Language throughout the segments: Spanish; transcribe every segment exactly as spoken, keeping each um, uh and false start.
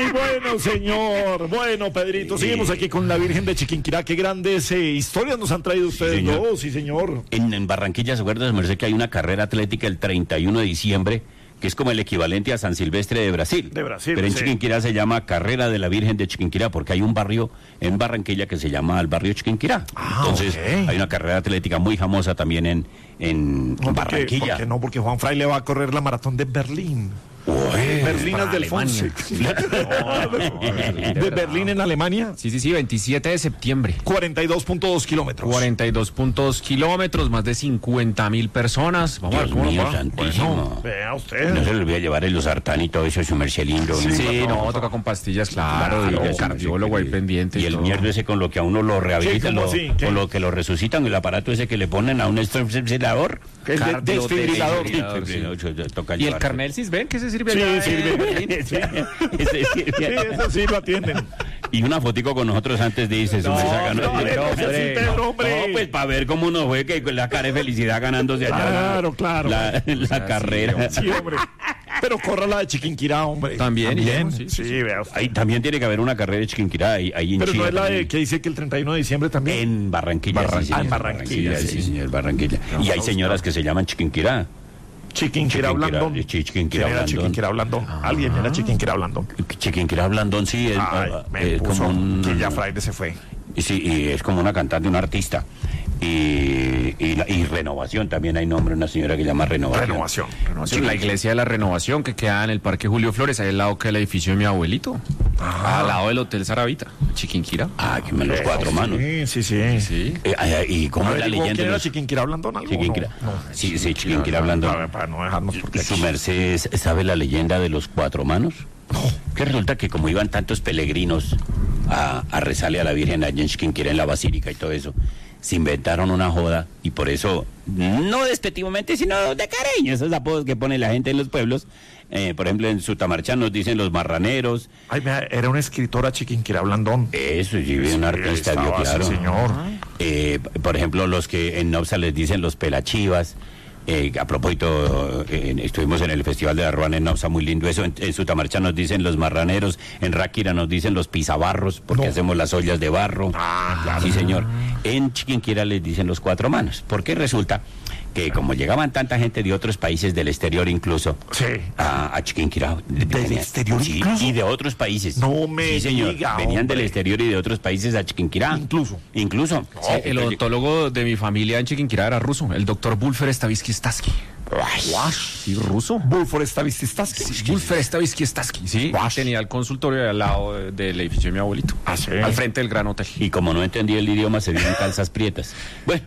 bueno, señor. Bueno, Pedrito, seguimos aquí con la Virgen de Chiquinquirá. Qué grandes eh, historias nos han traído ustedes Sí, señor. dos, sí, señor. En, en Barranquilla, ¿se acuerda, merced, que hay una carrera atlética el treinta y uno de diciembre, que es como el equivalente a San Silvestre de Brasil? De Brasil, Pero en sí. Chiquinquirá se llama Carrera de la Virgen de Chiquinquirá, porque hay un barrio en Barranquilla que se llama el barrio Chiquinquirá. Ah, Entonces, ok. hay una carrera atlética muy famosa también en, en No, porque, Barranquilla. porque no, porque Juan Fraile va a correr la maratón de Berlín. Ué, Berlinas para del Alemania. Fonse. De Berlín en Alemania. Sí, sí, sí, veintisiete de septiembre. cuarenta y dos punto dos kilómetros. cuarenta y dos punto dos kilómetros, más de cincuenta mil personas. Vamos a ver Dios cómo nos mío va. santísimo. Vea usted. No se le olvide llevar el losartán y todo eso, su merced lindo. Sí, ¿no? no, toca con pastillas, claro, Claro, y el sí, cardiólogo sí, ahí pendiente. Y el todo. mierdo ese con lo que a uno lo rehabilitan, Sí, ¿cómo lo- así? ¿Qué? con lo que lo resucitan, el aparato ese que le ponen a un desfibrilador. El de- Cardio- desfibrilador. desfibrilador, sí. Toca ¿Y el llevarse. carnet Cisben qué se sirve Sí, allá? sirve. Sí, ese sirve. Sí, eso sí lo atienden. Y una fotico con nosotros antes dice su No, mesa no, ganó- no, no, sí, Pedro, hombre. No, pues para ver cómo nos fue que con la cara de felicidad ganándose allá la- Claro, claro. la, la sea, carrera. Sí, hombre. Pero corra la de Chiquinquirá, hombre. También, También. y Sí, sí, sí, vea usted. Ahí también tiene que haber una carrera de Chiquinquirá ahí, ahí en Pero no Chile es la de también. que dice que el treinta y uno de diciembre también. En Barranquilla, Barran- sí, señor, ah, en Barranquilla, sí, sí. señor, Barranquilla. No, y hay no, señoras no. que se llaman Chiquinquirá. Chiquinquirá Chiquinquirá, Blandón. sí, Chiquinquirá ¿Quién era Blandón. Chiquinquirá Blandón? Alguien era Chiquinquirá Blandón. Chiquinquirá Blandón, sí, es, Ay, ah, me es puso como un... que ya Fraile se fue. y sí, y es como una cantante, una artista. Y, y, la- y Renovación, también hay nombre, una señora que se llama Renovación. Renovación. Sí, la iglesia de la Renovación que queda en el Parque Julio Flores, ahí al lado que el edificio de mi abuelito. Al lado del Hotel Saravita, Chiquinquirá. Ah, que me los cuatro manos. Sí, sí, sí. Sí. Eh, ay, ay, ¿Y cómo es la Averiguó leyenda? ¿Quién de era los- Chiquinquirá Blandón? ¿Algo? Chiquinquirá. No, no. Sí, sí, Chiquinquirá Blandón. Para, para no dejarnos porque ¿Su aquí- merced sabe la leyenda de los cuatro manos? Que resulta que como iban tantos peregrinos a, a rezarle a la Virgen allá en Chiquinquirá, en la Basílica y todo eso, se inventaron una joda y por eso, no despectivamente, sino de cariño, esos apodos que pone la gente en los pueblos. Eh, por ejemplo, en Sutamarchán nos dicen los marraneros. Ay, vea, era una escritora Chiquinquirá Blandón. Eso, sí, un artista, estaba, vio, claro. sí, señor. Eh, por ejemplo, los que en Nopsa les dicen los pelachivas. Eh, a propósito, eh, estuvimos en el Festival de la Ruana en Nopsa, muy lindo eso. En, en Sutamarcha nos dicen los marraneros, en Ráquira nos dicen los pisabarros, porque No. hacemos las ollas de barro. Ah, claro. Sí, señor. En Chiquinquirá les dicen los cuatro manos, porque resulta que como llegaban tanta gente de otros países del exterior incluso, Sí. a, a Chiquinquirá. ¿Del venían- exterior sí, incluso? y de otros países. No me Sí, señor. diga, Venían hombre. del exterior y de otros países a Chiquinquirá. Incluso. Incluso. Sí, el odontólogo de mi familia en Chiquinquirá era ruso, el doctor Bulfer Stavisky Staski. Sí, ruso. Bulfor Stavististas. Bulfer Stavisky Staski, sí. Guash. Tenía el consultorio al lado de- del edificio de mi abuelito. Ah, sí. Al frente del Gran Hotel. Y como no entendía el idioma, se vio en calzas prietas. Bueno,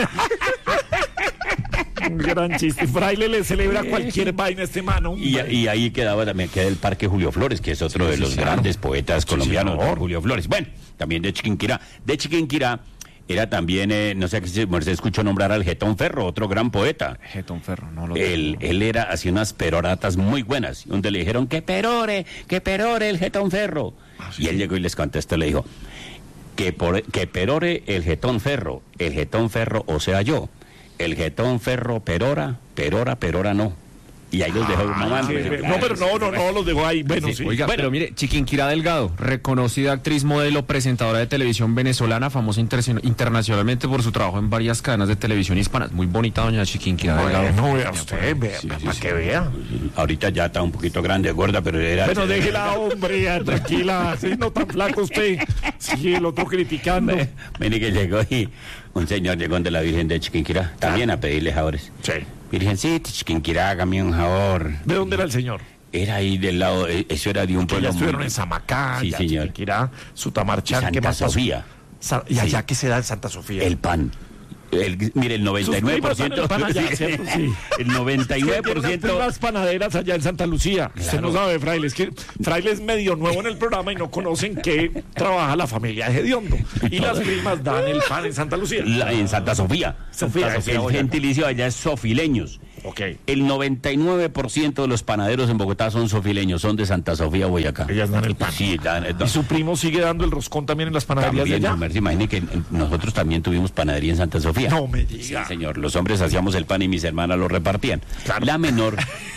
Un gran chiste. Fraile le celebra cualquier vaina a este mano. y, hombre. y ahí quedaba también queda el Parque Julio Flores, que es otro Sí, de sí, los claro. grandes poetas colombianos, señor. Julio Flores. Bueno, también de Chiquinquirá. De Chiquinquirá era también, eh, no sé si se escuchó nombrar al Getón Ferro, otro gran poeta. Getón Ferro, no lo Él, tengo. él era, hacía unas peroratas muy buenas, donde le dijeron que perore, que perore el Getón Ferro. Y él llegó y les contestó, le dijo, que, por, que perore el Getón Ferro, el Getón Ferro, o sea yo, el Getón Ferro perora, perora, perora no. Y ahí los dejó mamando. Qué- No, pero no, no, no, los dejó ahí. Bueno, sí. Sí, Oiga, Bueno. pero mire, Chiquinquirá Delgado, reconocida actriz, modelo, presentadora de televisión venezolana, famosa interse- internacionalmente por su trabajo en varias cadenas de televisión hispanas. Muy bonita doña Chiquinquirá Delgado. Bueno, vea usted, vea, Sí, sí, para sí. que vea. Ahorita ya está un poquito grande, gorda, pero era... Pero déjela, hombre, ya, tranquila. Sí, no tan flaco usted. Sí, el otro criticando. Mire que llegó y un señor llegó de la Virgen de Chiquinquirá, también a pedirle favores. Sí. Virgencita, Chiquinquirá, hágame un favor. ¿De dónde era el señor? Era ahí del lado, eh, eso era de un Que pueblo ya estuvieron muy- en Samacá, Sí, ya señor. Chiquinquirá, Sutamarchán, ¿qué Santa más pasó? Sofía. Sa- y allá que se da en Santa Sofía. El pan. El, mire, el noventa y nueve por ciento... Sus primas dan el pan allá, ¿cierto? Sí. El noventa y nueve por Tiene ciento... unas panaderas allá en Santa Lucía. Usted no sabe, Fraile, es que Fraile es medio nuevo en el programa y no conocen que trabaja la familia de Gediondo. Y las primas dan el pan en Santa Lucía. La- en Santa Sofía. Sofía, Sofía, el Boyacá. gentilicio allá es sofileños. Ok. El noventa y nueve por ciento de los panaderos en Bogotá son sofileños, son de Santa Sofía, Boyacá. Ellas dan el pan. Sí, dan, dan- Y su primo sigue dando el roscón también en las panaderías también, de allá. Homer, se imagine que eh, nosotros también tuvimos panadería en Santa Sofía. No me Sí, diga. señor. Los hombres hacíamos el pan y mis hermanas lo repartían. Claro. La menor,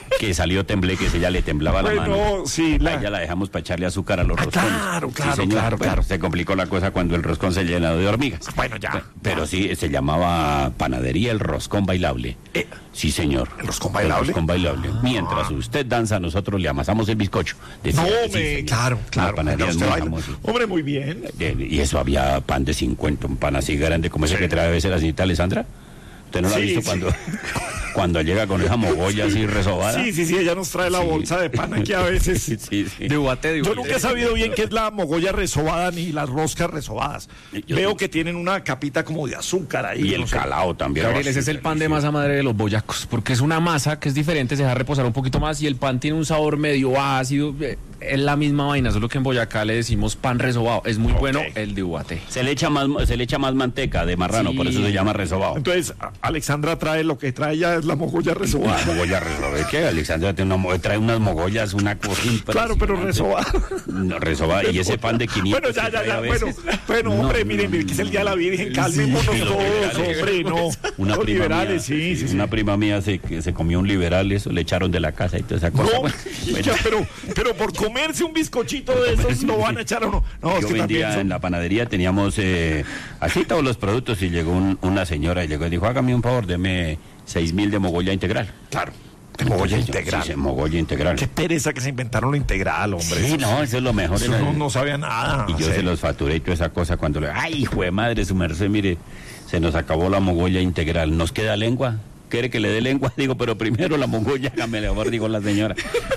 que salió tembleque, ella le temblaba la Bueno, mano. sí, la- A ella la dejamos para echarle azúcar a los Ah, roscones. claro, Sí, claro, señor. claro, Bueno, claro. se complicó la cosa cuando el roscón se llenó de hormigas. Bueno, ya. Pero sí, se llamaba Panadería El Roscón Bailable. Eh, Sí, señor. ¿El roscón bailable? El roscón bailable. Mientras usted danza, nosotros le amasamos el bizcocho. Decía, No, sí, me, señor. claro, claro. La panadería Oiga, es usted muy baila. famosa. Hombre, muy bien. Eh, Y eso había pan de cincuenta, un pan así grande como ese Sí. que trae a veces la señorita Alessandra. ¿Usted no lo ha Sí, visto sí. cuando, cuando llega con esa mogolla así resobada? Sí, sí, sí, ella nos trae la Sí. bolsa de pan aquí a veces. Sí, sí, sí. De Ubaté, de Yo Ubaté. nunca he sabido bien qué es la mogolla resobada ni las roscas resobadas. Yo Veo no- que tienen una capita como de azúcar ahí. Y no el sé. calao también. Gabriel, ese es el pan de masa madre de los boyacos, porque es una masa que es diferente, se deja reposar un poquito más y el pan tiene un sabor medio ácido. eh, Es la misma vaina, solo que en Boyacá le decimos pan resobado. Es muy Ok. bueno el de Ubaté. Se le echa más, se le echa más manteca de marrano, Sí. por eso se llama resobado. Entonces, a- Alexandra trae lo que trae ya es la mogolla Una resobada. mogolla resobada. ¿Es que Alexandra tiene una mo- trae unas mogollas, una cosa Claro, pero impresionante. resobada. No, resobada. Y ese pan de quinientos. Bueno, ya, que ya, trae ya. a Bueno, veces. bueno, No, hombre, no, miren, miren, que es el día de la Virgen. Sí, Calmémonos los todos, liberales. hombre, no. Una Los prima liberales, mía, sí, sí, sí. Una prima mía se, que se comió un liberal, eso le echaron de la casa y toda esa cosa. No, Bueno, ya, pero, pero por comerse un bizcochito de esos lo van a echar o no. No, es yo que también vendía son- en la panadería, teníamos eh, así todos los productos y llegó un- una señora y llegó y dijo, hágame un favor, deme seis mil de mogolla integral. Claro, de mogolla Entonces, integral. Sí, sí, mogolla integral. Qué pereza que se inventaron lo integral, hombre. Sí, Eso- no, eso es lo mejor. eso era- no, no sabía nada. Y yo Sí. se los facturé y toda esa cosa cuando le... ¡Ay, hijo de madre, su merced! Mire, se nos acabó la mogolla integral. ¿Nos queda lengua? ¿Quiere que le dé lengua? Digo, pero primero la mogolla, hágame el favor, digo la señora.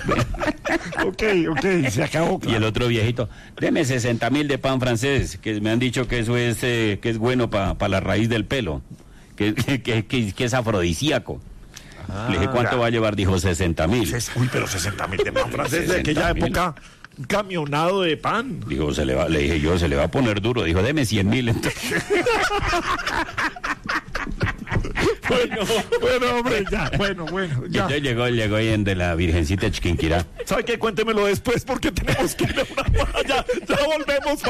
Ok, ok, se acabó. Y el otro viejito, deme sesenta mil de pan francés, que me han dicho que eso es, eh, que es bueno para la raíz del pelo, que, que, que, que- que es afrodisíaco. Le dije, ¿cuánto ya. va a llevar? Dijo, sesenta mil. Ses- Uy, pero sesenta mil de pan francés de aquella sesenta mil. época. Un camionado de pan. Digo, se le va, le dije yo, se le va a poner duro. Dijo, deme cien mil. Entonces, Bueno, bueno, hombre, ya. Bueno, bueno, ya. entonces llegó, llegó ahí en de la Virgencita de Chiquinquirá. ¿Sabe qué? Cuéntemelo después porque tenemos que ir a una... Ya, ya volvemos.